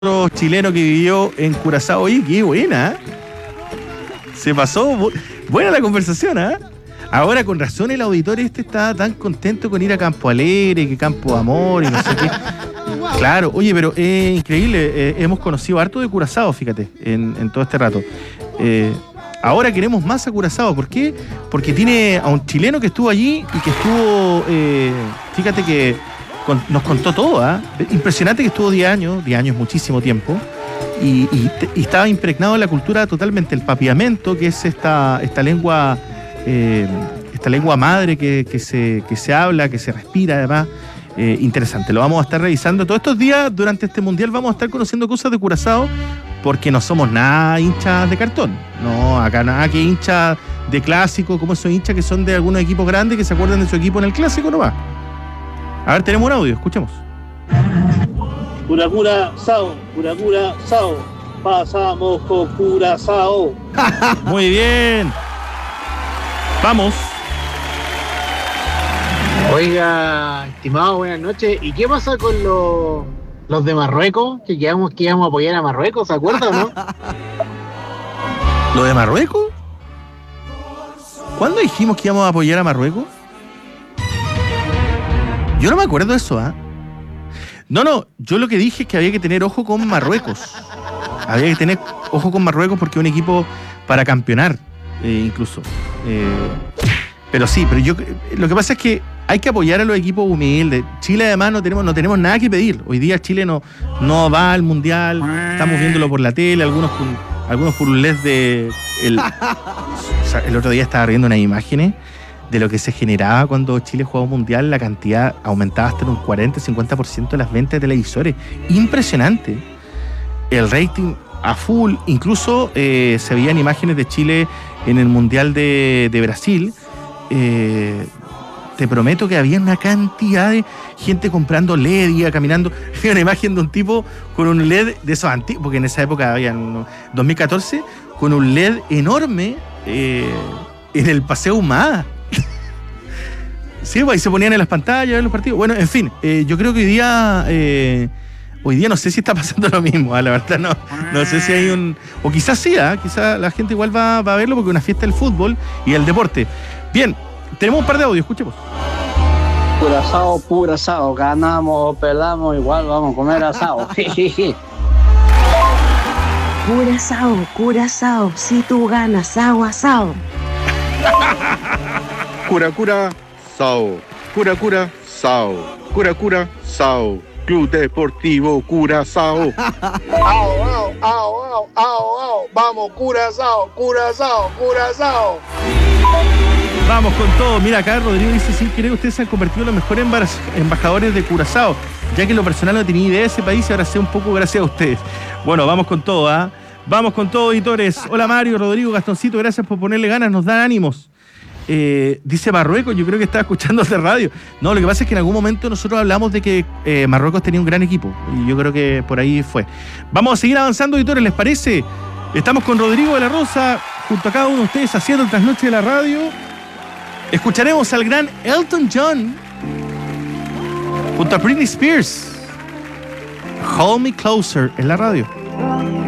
chileno que vivió en Curazao. Oye, qué buena. Se pasó. Buena la conversación, ¿eh? Ahora, con razón, el auditorio está tan contento con ir a Campo Alegre, que Campo Amor y no sé qué. Claro, oye, pero es increíble. Hemos conocido harto de Curazao, fíjate, en todo este rato. Ahora queremos más a Curazao. ¿Por qué? Porque tiene a un chileno que estuvo allí y que estuvo, fíjate que nos contó todo, ¿eh? Impresionante que estuvo 10 años, muchísimo tiempo, y estaba impregnado en la cultura totalmente. El papiamento, que es esta lengua madre que se habla, que se respira además. Interesante, lo vamos a estar revisando todos estos días. Durante este mundial vamos a estar conociendo cosas de Curazao, porque no somos nada hinchas de cartón. No, acá nada que hinchas de clásico, como esos hinchas que son de algunos equipos grandes que se acuerdan de su equipo en el clásico nomás. A ver, tenemos un audio, escuchemos. Curazao, pasamos con Curazao. Muy bien. Vamos. Oiga, estimado, buenas noches. ¿Y qué pasa con los de Marruecos? Que íbamos a apoyar a Marruecos, ¿se acuerdan o no? ¿Lo de Marruecos? ¿Cuándo dijimos que íbamos a apoyar a Marruecos? Yo no me acuerdo de eso, ¿ah? No, yo lo que dije es que había que tener ojo con Marruecos. Había que tener ojo con Marruecos porque es un equipo para campeonar, incluso. Pero sí, lo que pasa es que hay que apoyar a los equipos humildes. Chile además no tenemos nada que pedir. Hoy día Chile no va al Mundial, estamos viéndolo por la tele, algunos por un LED de... O sea, el otro día estaba viendo unas imágenes de lo que se generaba cuando Chile jugaba un Mundial. La cantidad aumentaba hasta un 40-50% de las ventas de televisores. Impresionante. El rating a full. Incluso se veían imágenes de Chile en el Mundial de Brasil. Te prometo que había una cantidad de gente comprando LED, iba caminando. Había una imagen de un tipo con un LED de esos antiguos, porque en esa época había, 2014, con un LED enorme en el Paseo Humada. Sí, pues ahí se ponían en las pantallas, en los partidos. Bueno, en fin, yo creo que hoy día no sé si está pasando lo mismo, la verdad no sé si hay un... O quizás sí, quizás la gente igual va a verlo porque es una fiesta del fútbol y el deporte. Bien, tenemos un par de audios, escuchemos. Curazao, ganamos, perdamos, igual vamos a comer asado. Curazao, si tú ganas, asado. Curazao, Club Deportivo Curazao. Vamos, Curazao. Vamos con todo. Mira, acá Rodrigo dice: sin querer, ustedes se han convertido en los mejores embajadores de Curazao, ya que en lo personal no tenía idea de ese país y ahora sé un poco gracias a ustedes. Bueno, vamos con todo, ¿ah? Vamos con todo, editores. Hola Mario, Rodrigo, Gastoncito, gracias por ponerle ganas, nos dan ánimos. Dice Marruecos, yo creo que estaba escuchando de radio. No, lo que pasa es que en algún momento nosotros hablamos de que Marruecos tenía un gran equipo y yo creo que por ahí fue. Vamos a seguir avanzando, editores, ¿les parece? Estamos con Rodrigo de la Rosa, junto a cada uno de ustedes, haciendo el trasnoche de la radio. Escucharemos al gran Elton John junto a Britney Spears. Hold Me Closer en la radio.